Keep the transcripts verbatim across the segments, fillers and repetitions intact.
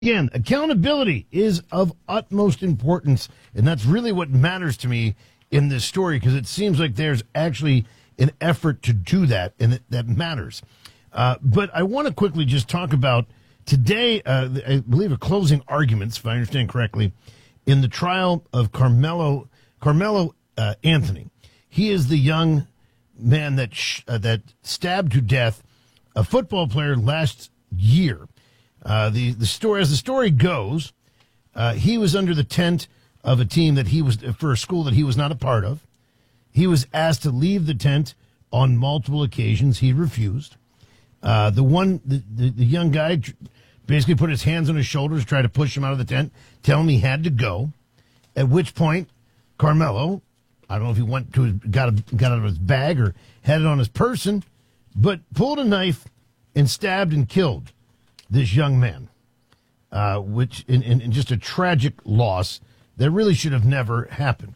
Again, accountability is of utmost importance, and that's really what matters to me in this story, because it seems like there's actually an effort to do that, and it, that matters. Uh, but I want to quickly just talk about today, uh, I believe, a closing arguments, if I understand correctly, in the trial of Carmelo Carmelo uh, Anthony. He is the young man that sh- uh, that stabbed to death a football player last year. Uh, the, the story, as the story goes, uh, he was under the tent of a team that he was, for a school that he was not a part of. He was asked to leave the tent on multiple occasions. He refused. Uh, the one, the, the, the young guy basically put his hands on his shoulders, tried to push him out of the tent, tell him he had to go. At which point, Carmelo, I don't know if he went to his, got a, got out of his bag or had it on his person, but pulled a knife and stabbed and killed this young man, uh, which in, in, in just a tragic loss that really should have never happened.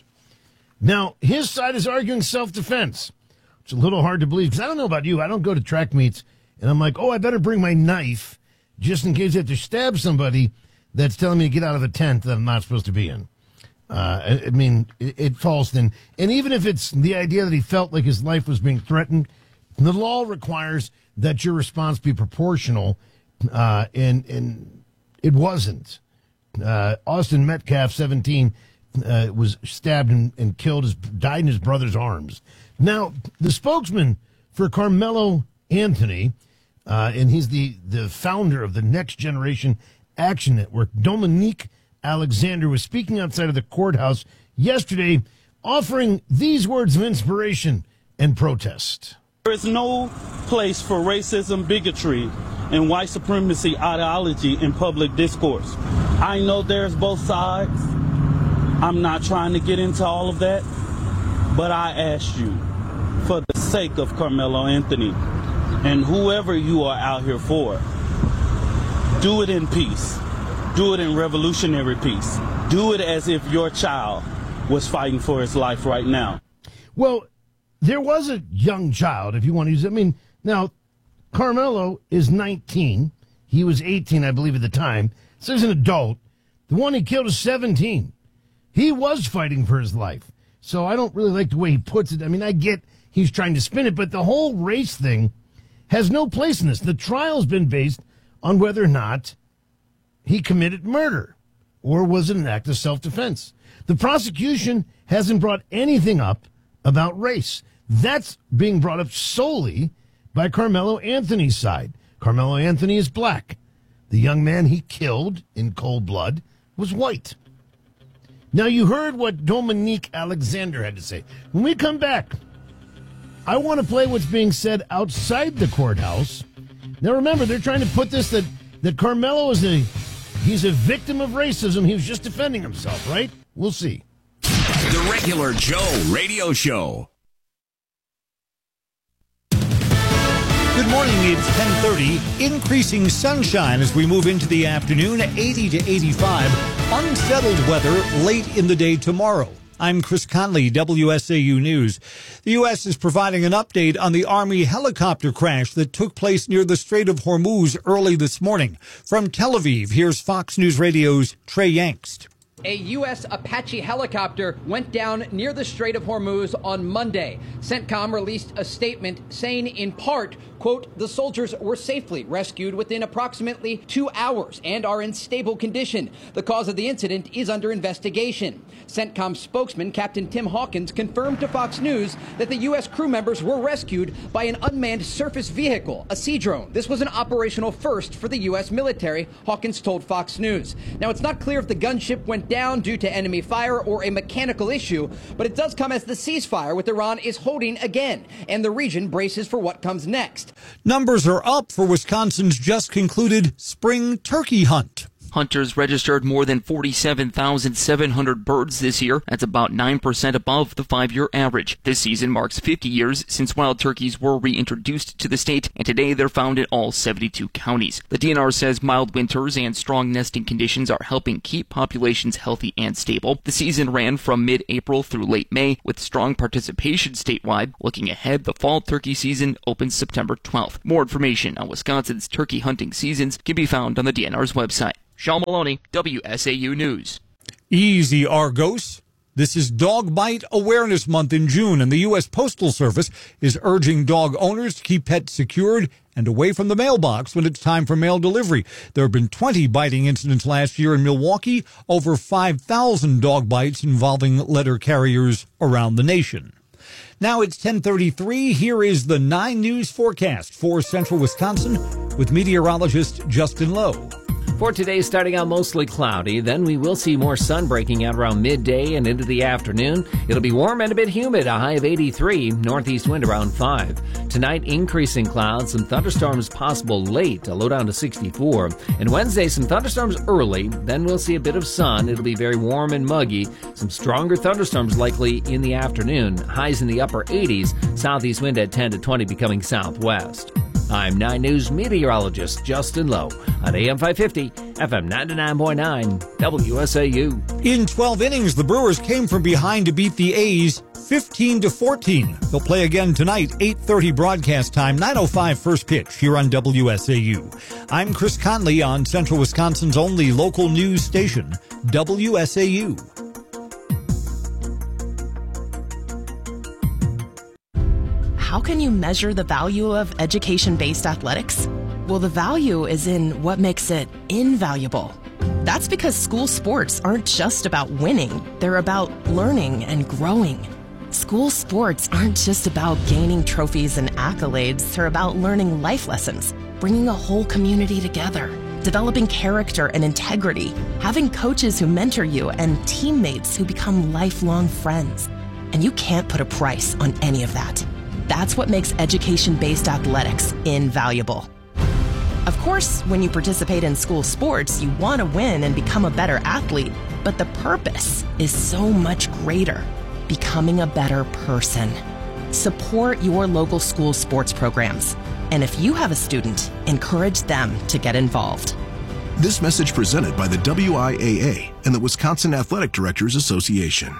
Now, his side is arguing self-defense. It's a little hard to believe, because I don't know about you. I don't go to track meets, and I'm like, oh, I better bring my knife just in case I have to stab somebody that's telling me to get out of a tent that I'm not supposed to be in. Uh, I, I mean, it, it falls then. And even if it's the idea that he felt like his life was being threatened, the law requires that your response be proportional. Uh, and, and it wasn't. Uh, Austin Metcalf, seventeen, uh, was stabbed and, and killed, his, died in his brother's arms. Now, the spokesman for Carmelo Anthony, uh, and he's the, the founder of the Next Generation Action Network, Dominique Alexander, was speaking outside of the courthouse yesterday, offering these words of inspiration and protest. There is no place for racism, bigotry, and white supremacy ideology in public discourse. I know there's both sides. I'm not trying to get into all of that, but I ask you, for the sake of Carmelo Anthony and whoever you are out here for, do it in peace. Do it in revolutionary peace. Do it as if your child was fighting for his life right now. Well, there was a young child, if you want to use it. I mean, now, Carmelo is nineteen. He was eighteen, I believe, at the time. So he's an adult. The one he killed is seventeen. He was fighting for his life. So I don't really like the way he puts it. I mean, I get he's trying to spin it, but the whole race thing has no place in this. The trial's been based on whether or not he committed murder, or was it an act of self-defense? The prosecution hasn't brought anything up about race. That's being brought up solely by Carmelo Anthony's side. Carmelo Anthony is black. The young man he killed in cold blood was white. Now, you heard what Dominique Alexander had to say. When we come back, I want to play what's being said outside the courthouse. Now, remember, they're trying to put this that, that Carmelo is a, he's a victim of racism. He was just defending himself, right? We'll see. The Regular Joe Radio Show. Good morning, it's ten thirty. Increasing sunshine as we move into the afternoon, eighty to eighty-five. Unsettled weather late in the day tomorrow. I'm Chris Conley, W S A U News. The U S is providing an update on the Army helicopter crash that took place near the Strait of Hormuz early this morning. From Tel Aviv, here's Fox News Radio's Trey Yangst. A U S Apache helicopter went down near the Strait of Hormuz on Monday. CENTCOM released a statement saying, in part, quote, the soldiers were safely rescued within approximately two hours and are in stable condition. The cause of the incident is under investigation. CENTCOM spokesman Captain Tim Hawkins confirmed to Fox News that the U S crew members were rescued by an unmanned surface vehicle, a Sea Drone. This was an operational first for the U S military, Hawkins told Fox News. Now, it's not clear if the gunship went down due to enemy fire or a mechanical issue, but it does come as the ceasefire with Iran is holding again, and the region braces for what comes next. Numbers are up for Wisconsin's just concluded spring turkey hunt. Hunters registered more than forty-seven thousand seven hundred birds this year. That's about nine percent above the five-year average. This season marks fifty years since wild turkeys were reintroduced to the state, and today they're found in all seventy-two counties. The D N R says mild winters and strong nesting conditions are helping keep populations healthy and stable. The season ran from mid-April through late May, with strong participation statewide. Looking ahead, the fall turkey season opens September twelfth. More information on Wisconsin's turkey hunting seasons can be found on the D N R's website. Sean Maloney, W S A U News. Easy, Argos. This is Dog Bite Awareness Month in June, and the U S Postal Service is urging dog owners to keep pets secured and away from the mailbox when it's time for mail delivery. There have been twenty biting incidents last year in Milwaukee, over five thousand dog bites involving letter carriers around the nation. Now it's ten thirty-three. Here is the nine News forecast for central Wisconsin with meteorologist Justin Lowe. For today, starting out mostly cloudy, then we will see more sun breaking out around midday and into the afternoon. It'll be warm and a bit humid, a high of eighty-three, northeast wind around five. Tonight, increasing clouds, some thunderstorms possible late, a low down to sixty-four. And Wednesday, some thunderstorms early, then we'll see a bit of sun. It'll be very warm and muggy. Some stronger thunderstorms likely in the afternoon, highs in the upper eighties, southeast wind at ten to twenty becoming southwest. I'm nine News meteorologist Justin Lowe on A M five fifty, F M ninety-nine point nine, W S A U. In twelve innings, the Brewers came from behind to beat the A's fifteen to fourteen. They'll play again tonight, eight thirty broadcast time, nine oh five first pitch here on W S A U. I'm Chris Conley on Central Wisconsin's only local news station, W S A U. How can you measure the value of education-based athletics? Well, the value is in what makes it invaluable. That's because school sports aren't just about winning. They're about learning and growing. School sports aren't just about gaining trophies and accolades. They're about learning life lessons, bringing a whole community together, developing character and integrity, having coaches who mentor you, and teammates who become lifelong friends. And you can't put a price on any of that. That's what makes education-based athletics invaluable. Of course, when you participate in school sports, you want to win and become a better athlete, but the purpose is so much greater, becoming a better person. Support your local school sports programs. And if you have a student, encourage them to get involved. This message presented by the W I A A and the Wisconsin Athletic Directors Association.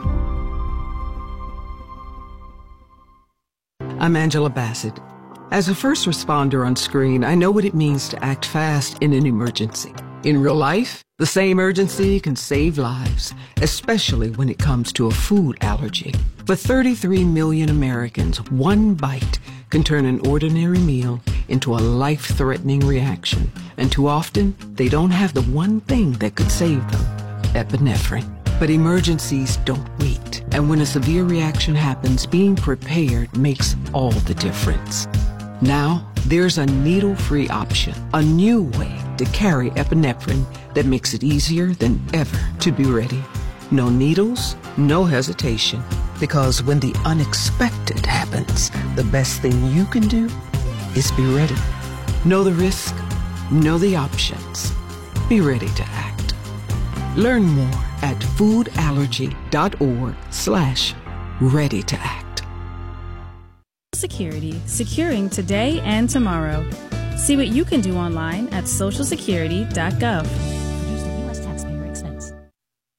I'm Angela Bassett. As a first responder on screen, I know what it means to act fast in an emergency. In real life, the same urgency can save lives, especially when it comes to a food allergy. For thirty-three million Americans, one bite can turn an ordinary meal into a life-threatening reaction. And too often, they don't have the one thing that could save them, epinephrine. But emergencies don't wait. And when a severe reaction happens, being prepared makes all the difference. Now, there's a needle-free option, a new way to carry epinephrine that makes it easier than ever to be ready. No needles, no hesitation. Because when the unexpected happens, the best thing you can do is be ready. Know the risk, know the options. Be ready to act. Learn more at foodallergy.org slash ready to act. Security, securing today and tomorrow. See what you can do online at social security dot gov.